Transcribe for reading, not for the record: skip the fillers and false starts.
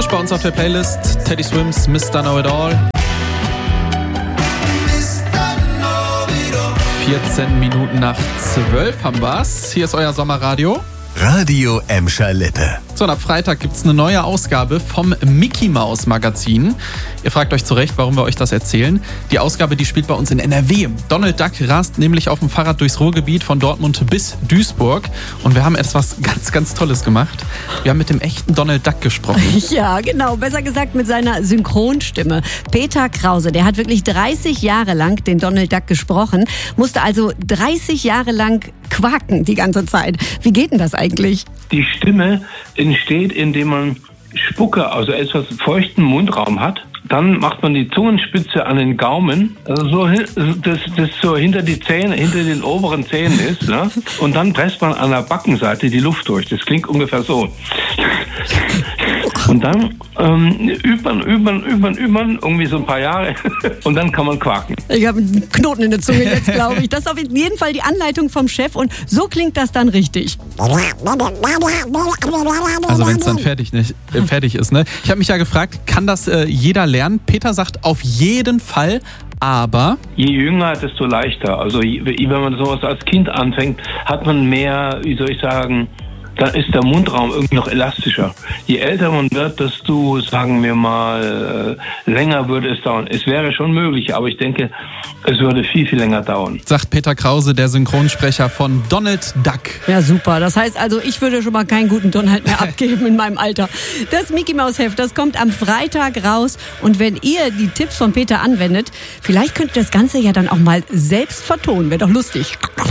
Frisch bei uns auf der Playlist Teddy Swims Mr. Know It All. 14 Minuten nach 12 haben wir's. Hier ist euer Sommerradio. Radio Emscher Lippe. So, und ab Freitag gibt's eine neue Ausgabe vom Mickey Maus Magazin. Ihr fragt euch zu Recht, warum wir euch das erzählen. Die Ausgabe, die spielt bei uns in NRW. Donald Duck rast nämlich auf dem Fahrrad durchs Ruhrgebiet von Dortmund bis Duisburg. Und wir haben etwas ganz, ganz Tolles gemacht. Wir haben mit dem echten Donald Duck gesprochen. Ja, genau. Besser gesagt mit seiner Synchronstimme. Peter Krause, der hat wirklich 30 Jahre lang den Donald Duck gesprochen, musste also 30 Jahre lang quaken die ganze Zeit. Wie geht denn das eigentlich? Die Stimme entsteht, indem man Spucke, also etwas feuchten Mundraum hat. Dann macht man die Zungenspitze an den Gaumen, also so, das so hinter die Zähne, hinter den oberen Zähnen ist, ne? Und dann presst man an der Backenseite die Luft durch. Das klingt ungefähr so. Und dann übt man, irgendwie so ein paar Jahre und dann kann man quaken. Ich habe einen Knoten in der Zunge jetzt, glaube ich. Das ist auf jeden Fall die Anleitung vom Chef und so klingt das dann richtig. Also wenn es dann fertig ist, ne? Ich habe mich ja gefragt, kann das jeder lernen? Peter sagt auf jeden Fall, aber... Je jünger, desto leichter. Also wenn man sowas als Kind anfängt, hat man mehr, wie soll ich sagen, dann ist der Mundraum irgendwie noch elastischer. Je älter man wird, desto, sagen wir mal, länger würde es dauern. Es wäre schon möglich, aber ich denke, es würde viel, viel länger dauern. Sagt Peter Krause, der Synchronsprecher von Donald Duck. Ja, super. Das heißt also, ich würde schon mal keinen guten Donald mehr abgeben in meinem Alter. Das Mickey Maus Heft, das kommt am Freitag raus. Und wenn ihr die Tipps von Peter anwendet, vielleicht könnt ihr das Ganze ja dann auch mal selbst vertonen. Wäre doch lustig.